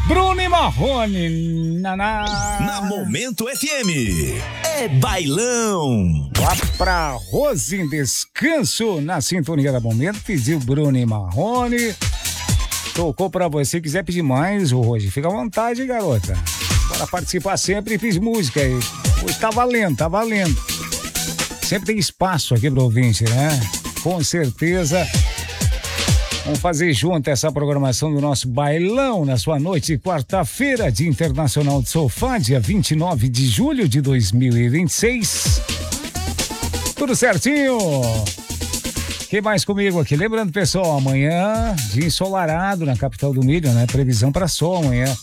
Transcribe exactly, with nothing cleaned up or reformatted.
Bruno e Marrone. Naná. Na Momento F M. É bailão. Lá pra Rose em Descanso, na sintonia da Momento, pediu Bruno e Marrone. Tocou pra você. Quiser pedir mais, hoje, fica à vontade, garota. Bora participar sempre e fiz música aí. Hoje tá valendo, tá valendo. Sempre tem espaço aqui pro ouvinte, né? Com certeza. Vamos fazer junto essa programação do nosso bailão na sua noite de quarta-feira, Dia Internacional de Sofá, dia vinte e nove de julho de dois mil e vinte e seis. Tudo certinho? Quem mais comigo aqui? Lembrando, pessoal, amanhã, dia ensolarado na capital do milho, né? Previsão para sol amanhã.